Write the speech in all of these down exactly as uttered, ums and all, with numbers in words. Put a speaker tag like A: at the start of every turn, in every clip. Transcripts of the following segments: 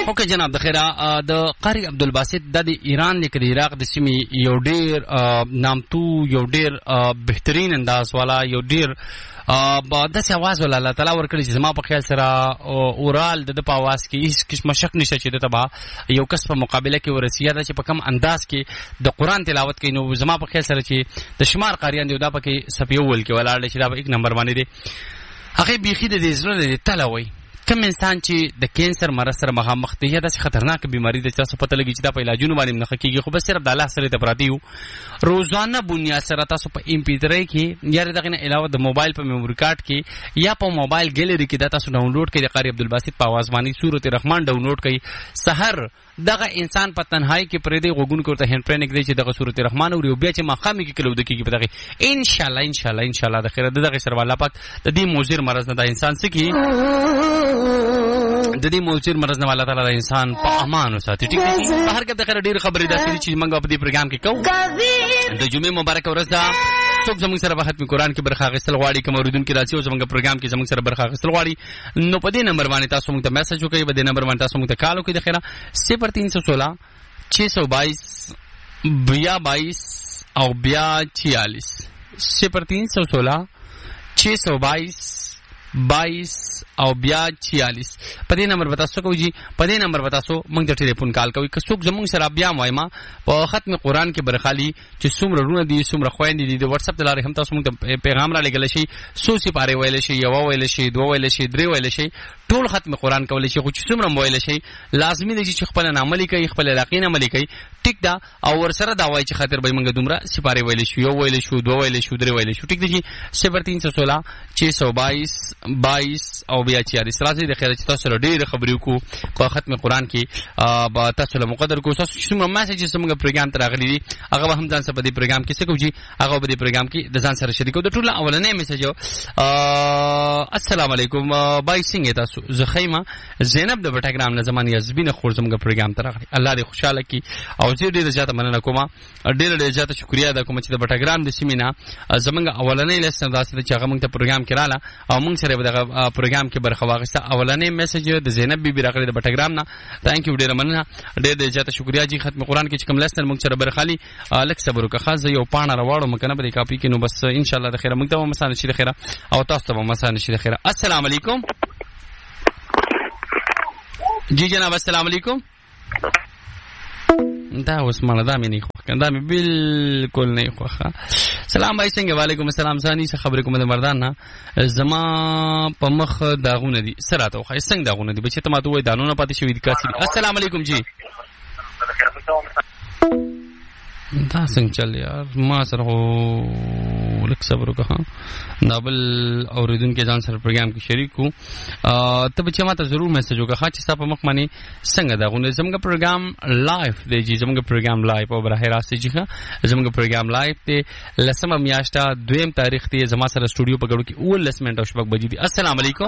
A: اوکې جناب د خیره د قاری عبدالباسط د ایران لیک د عراق د سیمې یو ډیر نامتو یو ډیر بهترین انداز والا یو ډیر داسې اواز ولا الله تعالی ورکړي چې زما په خیال سره اورال د په اواز کې هیڅ قسمه شک نشته چې د تبا یو کس په مقابله کې ورسیه ده چې په کم انداز کې د قران تلاوت کوي. نو زما په خیال سره چې د شمار قاریان دی دا پکې سپیول کې ولاړ چې دا په یک نمبر باندې دی هغه بيخي د دې زړه د تلوي کوم انسان چې د کینسر مرض سره مخامخ دی یا د خطرناک بیماری د تاسو پته لګی چې دا په علاجونو باندې نه کیږي خو بس صرف د الله سره ته پراتی یو روزانه بنیاد سره تاسو په ام پی تھری کې یا دغه نه علاوه د موبایل په میموري کارت کې یا په موبایل ګیلری کې دا تاسو ډاونلوډ کړئ د قاری عبدالباسط په आवाज باندې سورۃ الرحمن ډاونلوډ کړئ سحر دغه انسان په تنهایی کې پرې دی غوګون کوته هند پرنګ دی چې دغه سورۃ الرحمن او بیا چې مخامي کې کلو د کېږي په دغه ان شاء الله ان شاء الله ان شاء الله د خیره دغه سره الله پاک د دې موزر مرز نه د انسان سکی د دې موجر مرز نه الله تعالی د انسان په امان وساتي. ټیک دی په هر کې د خیر ډیر خبرې داسې چې موږ په دې پروګرام کې کوو. د جمعې مبارک ورځ ده څوک زموږ سره په ختم قرآن کې برخه اخیستل غواړي کوم اوریدونکو راځي او زموږ پروګرام کې زموږ سره برخه اخیستل غواړي نو په دې نمبر باندې تاسو موږ ته میسج وکړئ. په دې نمبر باندې تاسو موږ ته کال وکړئ د خیره صفر تین سو سولہ چھ سو بائیس بیا بائیس او بیا چھیالیس صفر تین سو سولہ چھ سو بائیس بائیس او بیا چھیالیس په دې نمبر وتا سو کوجی په دې نمبر وتا سو موږ ته ټلیفون کال کوي که څوک زموږ سره بیا وایما په ختم قرآن کې برخالي چې څومره رونه دي څومره خويندې دي د واتس اپ لارې هم تاسو موږ ته پیغام را لګل شي سو سي پاره ویل شي یو ویل شي دوه ویل شي درې ویل شي ټول ختم قرآن کول شي خو چې څومره ویل شي لازمي دي چې خپل عملي کوي خپل یقین عملي کوي ټیک دا او ور سره دا وایي چې خاطر به موږ دومره سپاره ویل شي یو ویل شو دوه ویل شو درې ویل شو ټیک دي صفر تین سو سولہ چھ سو بائیس بائیس او بیا چھیالیس راځي د خیر چې تاسو سره ډېر خبرې وکړو په ختم قرآن کې با تاسو له مقدر کو تاسو چې موږ میسج موږ پروګرام ته راغلي دي هغه هم ځان سره په دې پروګرام کې څه کوي هغه په دې پروګرام کې د ځان سره شریکو د ټول اولنې میسج السلام علیکم بای څنګه تاسو زخیمه زینب د بټګرام نه زمانه یزبینه خور زموږ پروګرام ته راغلي الله دې خوشاله کړي او زه ډېر زیاته مننه کوم ډېر ډېر زیاته شکریا ادا کوم چې د بټګرام د سیمینا زموږ اولنې لیسن داسې چې هغه موږ ته پروګرام کې رااله او موږ سره دغه پروګرام کې برخه واغسته اولنې میسج د زینب بیبي راغلی د بټګرام نه ثانک یو ډېر مننه ډېر ډېر زیاته شکریا جی ختم قرآن کې چې کوم لیسن موږ سره برخالي الک صبر وکړه خاص یو پاڼه راوړم کنه به کاپی کې نو بس ان شاء الله د خیره موږ ته مسانه شي د خیره او تاسو ته مسانه شي د خیره السلام علیکم جی جناب السلام علیکم دا اوس مړه دا مې نه خو کنده مې بالکل نه خو سلام بھائی څنګه وعلیکم السلام ثاني څه خبرې کوم د مردان نه زما په مخ داغونه دي سره ته خو څنګه داغونه دي بچې ته ماته وای دانونه پاتې شوې دي کاسي السلام علیکم جی دا څنګه چل یار ما سره لک صبر وکړه دا بل اوریدونکو ځان سره پروګرام کې شریک کو ته به چې ماته ضرور میسج وکړه چې تاسو په مخ باندې څنګه دا غونډه زموږ پروګرام لایف دی چې زموږ پروګرام لایف او براه راست چې زموږ پروګرام لایف دی لسمه میاشته دویم تاریخ دی زما سره سټوډیو په ګړو کې اول لسمنټ او شپږ بجې دي السلام علیکم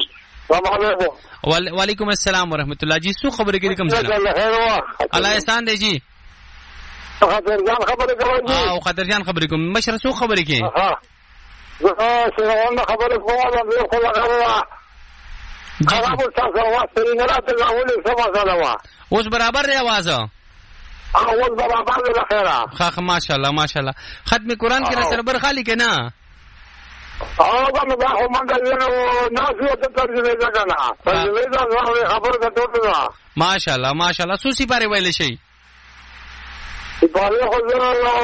A: وعلیکم السلام ورحمت الله جی سو خبرې کې کوم ځای الله احسان دی جی
B: خطرجان خبرې کوم
A: او خطرجان خبرې کوم مشر سو خبرې کې
B: ها زه څنګه خبرې کوم نو خو هغه خراب تاسو واسطه نه راته غوړې سما سلام
A: اوس برابر دی आवाज
B: اول برابر دی خیره
A: ها ماشاءالله ماشاءالله ختم قرآن کې سره بر خالی کنا
B: هغه نو هغه مونږ یو ناسو ته ترجمه وکړه ترجمه دا خبره کوي
A: ماشاءالله ماشاءالله سو سی پاره ویل شي
B: سپاره خو زه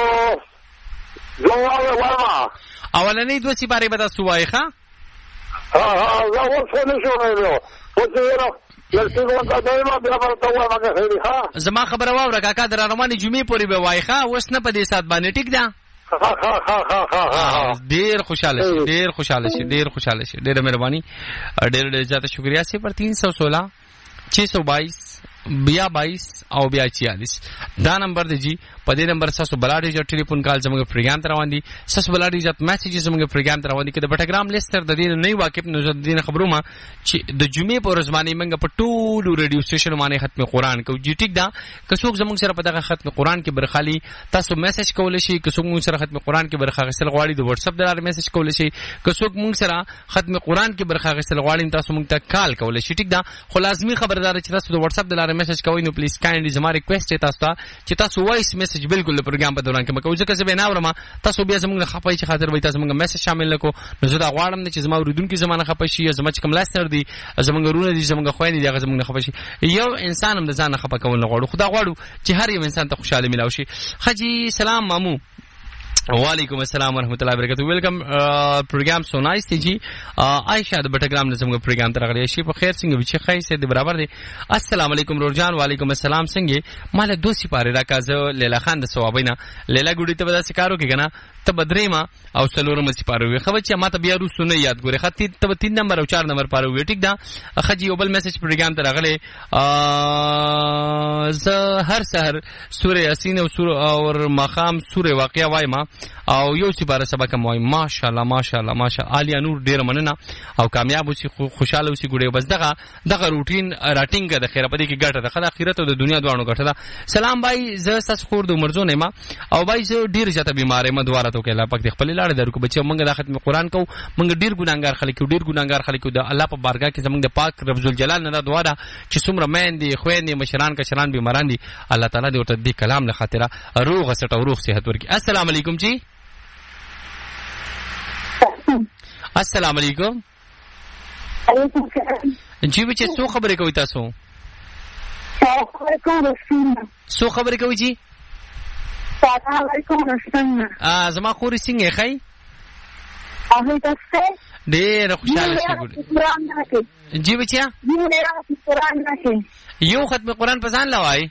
B: زه وایم
A: اولنې دوه سپاره به تاسو وایي ښا
B: ها ها زه ورته نشو ویلو خو زه لکه څنګه دایما بیا ورته وایم هغه ښا
A: زما خبره واوره کاکا در روانې جمعې پورې به وایي ښا اوس نه په دې سات باندې ټیک ده
B: ها ها ها ها ها
A: ډېر خوشاله شي ډېر خوشاله شي ډېر خوشاله شي ډېر مهرباني ډېر ډېر زیاته شکریا صفر تین سو سولہ چھ سو بائیس بیا بائیس او بیا چیالیس دا نمبر دی جی په دې نمبر تاسو بلاډي چې ټلیفون کال زموږ پروګرام ته روان دي تاسو بلاډي چې میسیج زموږ پروګرام ته روان دي کله بټګرام لیستر د دې نه واقف نو د دې خبرو ما چې د جمعې په ورځ باندې موږ په ټولو ریډیو سټیشن باندې ختم قرآن کو جی ټیک دا که څوک زموږ سره په دغه ختم قرآن کې برخالي تاسو میسیج کول شي که څوک موږ سره ختم قرآن کې برخه غسل غواړي د واتس اپ د لارې میسیج کول شي که څوک موږ سره ختم قرآن کې برخه غسل غواړي تاسو موږ ته کال کول شي ټیک دا خو لازمي خبردار چې تاسو د واتس اپ د لارې میسیج کوئ نو پلیز کایندلی زما ریکوست ته تاسو ته چې تاسو وایس میسیج بالکل د پروګرام په دوران کې مکو ځکه چې به نه ورما تاسو بیا زموږ خپای چې خاطر وای تاسو موږ میسیج شامل نکو نو زه دا غواړم چې زما اوریدونکو زمانه خپای شي زما چې کوم لاستر دي زموږ رونه دي زموږ خويندې دي هغه زموږ خپای شي یو انسان هم د ځان خپه کول نه غواړو خدا غواړو چې هر یو انسان ته خوشاله ملاوي شي خجی سلام مامو وعلیکم السلام ورحمۃ اللہ وبرکاتہ ویلکم پروګرام سو نایس دی جی عائشہ د بټګرام نظم کو پروګرام تر غړې شي په خیر څنګه بچی خای سه دی برابر دی السلام علیکم رورجان وعلیکم السلام څنګه مال دو سپاره راکازه لیلا خان د ثوابینا لیلا ګوډی ته ودا سکارو کې کنه ته بدریما او سلورم سپاره وي خو چې ماته بیا رو سونه یاد ګوره ختی ته تین نمبر او چار نمبر پاره وي ټیک دا خجی یو بل میسج پروګرام تر غړې ز هر سحر سوره یاسین او سوره او مقام سوره واقعا وایم او یو سپاره سبق موي ماشاءالله ماشاءالله ماشاءالله عالیه نور ډیر مننه او کامیاب اوسې خوشاله اوسې ګوره بس دغه دغه روټین راټینګ د خیره پدې کې ګټه د خدای اخرت او د دنیا دوانو ګټه ده سلام بای ز سس خور د مرزو نه ما او بای ز ډیر ځته بیمارې ما دواره ته کله پک د خپل لاړ درو کو بچو منګه د ختم قرآن کو منګه ډیر ګناګار خلک ډیر ګناګار خلک د الله په بارګه کې زمونږ د پاک رب ذوالجلال نه دواره چې څومره مین دي خويندې مشران کشران بیماران دي الله تعالی دې ورته دې کلام له خاطره روغ سټ او روغ صحت ورکړي السلام علیکم جی السلام علیکم جی بچے سو خبرې کوي تاسو سو خبرې کوي جی
C: السلام علیکم رسول
A: ا زما خوري څنګه خای
C: اوه تاسو
A: ډېر خوشاله شئ جی بچیا یو ختم قرآن په ځان لوای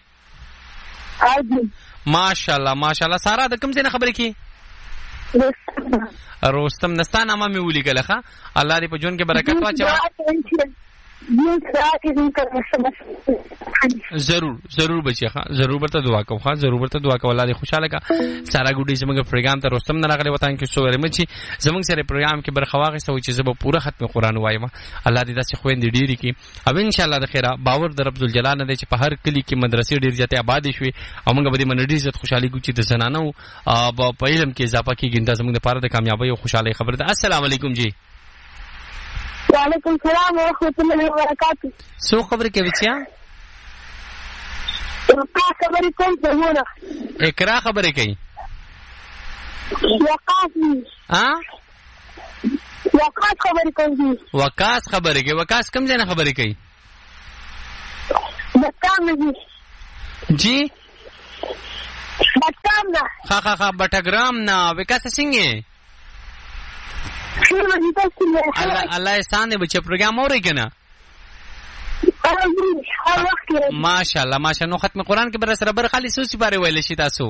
A: ماشاءالله ماشاءالله سارا د کوم څه خبرې کی روستم نستان اما می ولي کله ښا الله دې په جون کې برکت واچو ضرور ضرور بچی ښا ضرور برته دعا کوم ښا ضرور برته دعا کوم الله دې خوشاله کا سارا ګوډي زموږ پروګرام ته روستم نه راغلی وطن کې سو ورمه چې زموږ سره پروګرام کې برخواغه سوي چې زب پوره ختم قرآن وایم الله دې تاسو خويندې ډيري کی او ان شاء الله د خیره باور در رب ذوالجلال نه دې چې په هر کلی کې مدرسې ډیر ځته آباد شي او موږ به دې منډي عزت خوشحالي کو چې د زنانو په علم کې اضافه کیږي د زموږ لپاره د کامیابی او خوشحالي خبره ده السلام علیکم جی
C: وعلیکم السلام ورحمۃ اللہ وبرکاتہ
A: سو خبر کې بچیا
C: اقرا خبرې کوم څنګه
A: اقرا خبرې کوي
C: وقاص
A: ها
C: وقاص خبرې کوي
A: وقاص خبرې کوي وقاص کوم ځای نه خبرې کوي
C: بټام
A: جی
C: بټام نه
A: ها ها ها بټګرام نه وقاص څنګه الله الله احسان دې بچ پروګرام اوري کنه ماشاءالله ماشاءالله نو ختم قرآن کې بر سره بر خالي سوسي باره ویل شي تاسو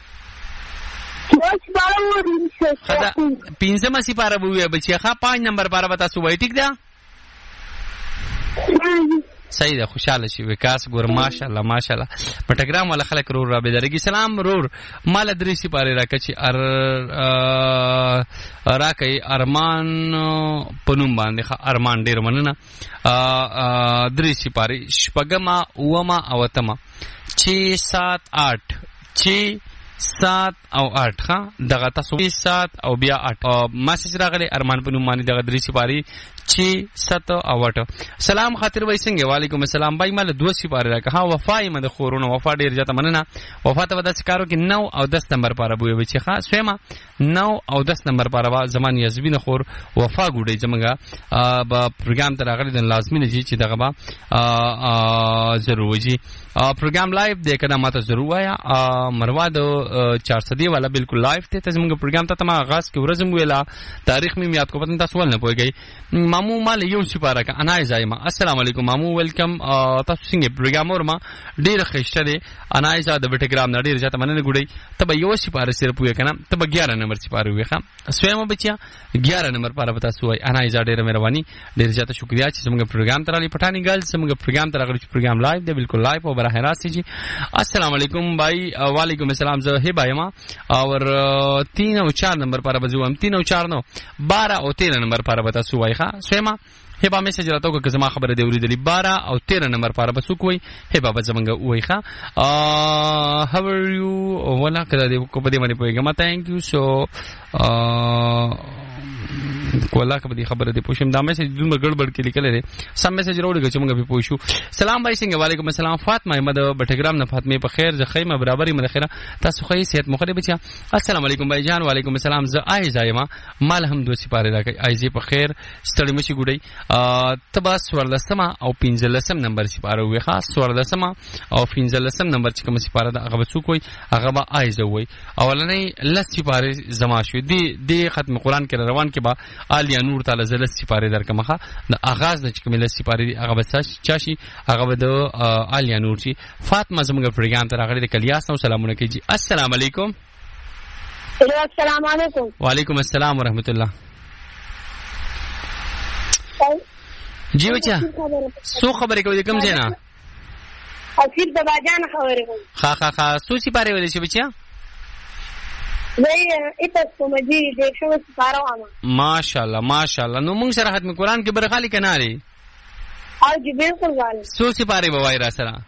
A: خدا پینځه مسی پاره بوې بچي ښا پنځه نمبر پاره وتا سو وای ټیک ده صحیح ده خوشاله شي وکاس ګور ماشاءالله ماشاءالله پټګرام ولا خلک رور را بدرګي سلام رور مال درې پاره راکچي ار راکې ارمان پنوم باندې ارمان ډیر مننه درې پاره شپګما اوما او تما چھ سات آٹھ چھ سات او آٹھ ها دغه تاسو سات او بیا آٹھ میسج راغلی ارمان پنوم باندې دغه درې سپاری چھ سات او آٹھ سلام خاطر وای څنګه وعلیکم السلام بای مال دوه سپاری راکه ها وفای مده خورونه وفا ډیر ځته مننه وفا ته ودا سکارو کې نو او دس نمبر پاره بوې بچی ښا سویما نو او دس نمبر پاره زمان یزبین خور وفا ګوډې زمګه با پروګرام ته راغلی د لازمي نه چې دغه با ضروري پروګرام لایو د کده ماته ضرور وایا مرواد چار سدی والا بالکل لایو ته ته زموږ پروګرام ته تما آغاز کې ورځم ویلا تاریخ می یاد کو پتن تاسو ول نه پويږي مامو مال یو سپاره کا انای زایما السلام علیکم مامو ویلکم تاسو څنګه پروګرام ورما ډیر خښته دي انای زاد د ټیګرام نړۍ رجاته مننه ګړي تبه یو سپاره سره پوي کنه تبه اګیارہ نمبر سپاره وي ښا سویم بچیا اګیارہ نمبر پاره پتا سو انای زاد ډیر مهرباني ډیر زیاته شکریا چې زموږ پروګرام ترالي پټانی ګل زموږ پروګرام ترغړي پروګرام لایو دی بالکل لایو او براه راست جی السلام علیکم بھائی وعلیکم السلام زه هی بھائی ما اور تین او چار نمبر پاره بزوم تین او چار نو بارہ او تیرہ نمبر پاره بتا سو وای ښا سویما هبا میسج راته کو زما خبره دی ورېدلی بارہ او تیرہ نمبر پاره بسو کوی هبا بزمنګ وای ښا how are you ولا کړه دی کو په دې باندې پوهیږم thank you so کولا کبدي خبره دی پوښم دا میسج دومره ګړبړ کې لیکل لري سم میسج راوړی چې موږ به پوښو سلام بھائی څنګه وعلیکم السلام فاطمه احمد بټګرام نه فاطمه په خیر ز خیمه برابرۍ مدخره تاسو خو صحت مخره بچا السلام علیکم بھائی جان وعلیکم السلام ز آی زایما مال هم دوه سپاره راکای آیزي په خیر ستړي مشي ګډي تباس ورلسمه او پنځلسم نمبر سپاره وي خاص ورلسمه او پنځلسم نمبر چې کوم سپاره دا هغه څوک وي هغه به آیزه وي اولنې لس سپاره زما شو دی دی ختم قران کې روان کې با آلیا نور تعالی زل سپاره درکمخه د اغاز د چکمل سپاره دی هغه بس چاشي هغه د آلیا نور چی فاطمه زموږ پروګرام ته راغلي د کلیاس نو سلامونه کوي السلام علیکم
C: السلام علیکم
A: وعلیکم السلام ورحمت الله جی بچا سو خبرې کوي کوم ځای نه
C: اخیر د باجان خبرې کوي
A: خا خا خا سو سپاره ولې شي بچا
C: وای ایتس په مجي د شو سپاره وامه
A: ماشاءالله ماشاءالله نو موږ سره ختم قران کې برخالي کنه لري
C: او جی بالکل غالي
A: سو سپاره بوای را سره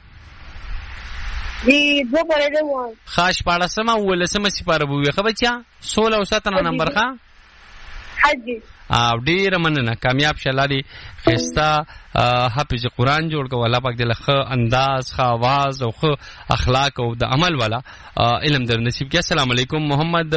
C: جی دو پرې ده وای
A: خاص پاړه سم ول سم سپاره بوې خو بچا سولہ او ستنه نمبر ښا
C: حج
A: او ډیر مننه کامیاب شاله دي خستا حافظ قرآن جوړ کو الله پاک دې له انداز خ आवाज او خ اخلاق او د عمل والا علم در نصیب کړي السلام علیکم محمد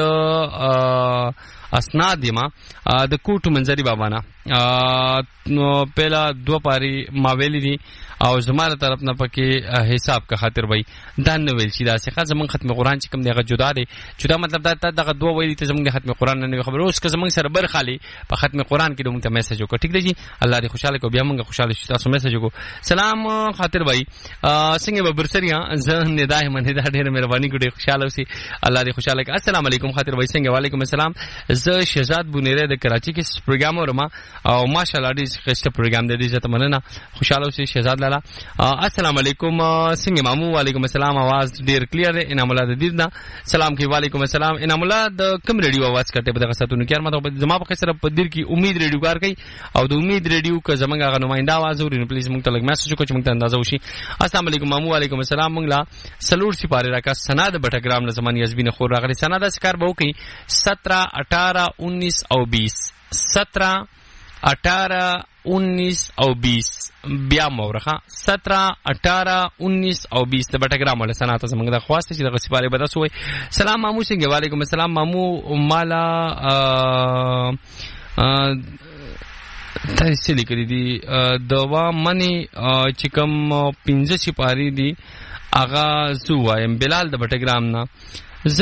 A: اسناد ما د کوټ منځري بابا نه نو پهلا دو پاری ماویلی دي او زماره طرف نه پکې حساب کا خاطر وای دا نو ویل شي دا څخه زمون ختم قرآن چې کوم دغه جدا دي جدا مطلب دا دغه دوه ویلي ته زمون د ختم قرآن نه خبر اوس که زمون سره بر خالی په ختم قرآن کې دومره میسج وکړه ټیک دی جی الله دې خوشاله کو بیا موږ خوشاله شو تاسو میسج وکړو سلام خاطر وای څنګه به برسریا زه نه دای منه دا ډېر مهرباني ګډه خوشاله اوسې الله دې خوشاله کړه السلام علیکم خاطر وای څنګه وعلیکم السلام زه شهزاد بونیره د کراچي کې پروګرام ورما او ماشاءالله دې ښه پروګرام دې عزت مننه خوشاله اوسې شهزاد لالا السلام علیکم څنګه مامو وعلیکم السلام आवाज ډیر کلیر دی انعام الله دې نه سلام کې وعلیکم السلام انعام الله د کوم ریډیو आवाज کټه په دغه ساتونو کې ماته زما په خسر په دیر کې امید ریډیو کار کوي او د امید ریډیو که زمونږه نمائنده आवाज ورینو پلیز موږ ته لګ میسج وکړئ چې موږ ته اندازه وشي السلام علیکم مامو وعلیکم السلام موږ لا سلور سپاره راکا سناد بټګرام زمانی یزبین خور راغلی سناد اسکار به وکي سترہ اٹھارہ انیس او بیس سترہ اٹھارہ انیس او بیس بیا مورخه سترہ اٹھارہ انیس او بیس د بټګرام ول سنات زمونږ د خواسته چې د سپاره به تاسو وي سلام مامو څنګه وعلیکم السلام مامو مالا تاسو لیکلي دي دوا منی چې کوم پنځه سپاری دي اغا زو وایم بلال د بټګرام نه